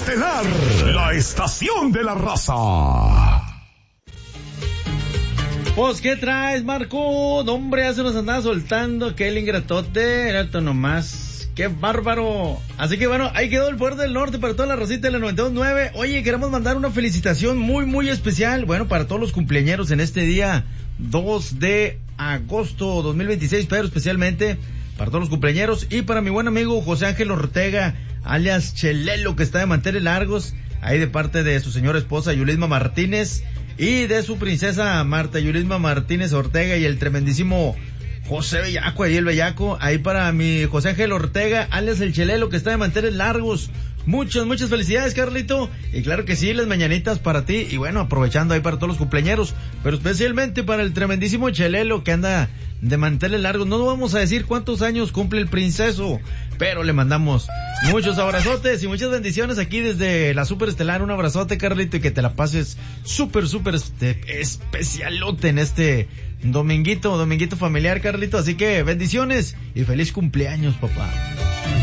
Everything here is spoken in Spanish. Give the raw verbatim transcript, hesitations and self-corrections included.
Estelar, la estación de la raza. Pues, ¿qué traes, Marco? No, hombre, ya se nos andaba soltando aquel ingratote, era esto nomás. ¡Qué bárbaro! Así que bueno, ahí quedó el Poder del Norte para toda la racita de la noventa y dos punto nueve. Oye, queremos mandar una felicitación muy, muy especial, bueno, para todos los cumpleañeros en este día dos de agosto dos mil veintiséis, pero especialmente para todos los cumpleañeros y para mi buen amigo José Ángel Ortega, alias Chelelo, que está de manteles largos, ahí de parte de su señora esposa Yulisma Martínez y de su princesa Marta Yulisma Martínez Ortega y el tremendísimo José Bellaco, ahí el Bellaco, ahí para mi José Ángel Ortega, alias el Chelelo, que está de manteles largos. Muchas, muchas felicidades, Carlito. Y claro que sí, las mañanitas para ti. Y bueno, aprovechando ahí para todos los cumpleañeros, pero especialmente para el tremendísimo Chelelo, que anda de manteles largos. No vamos a decir cuántos años cumple el princeso, pero le mandamos muchos abrazotes y muchas bendiciones aquí desde la Super Estelar. Un abrazote, Carlito, y que te la pases súper, súper este, especialote en este dominguito, dominguito familiar, Carlito. Así que bendiciones y feliz cumpleaños, papá.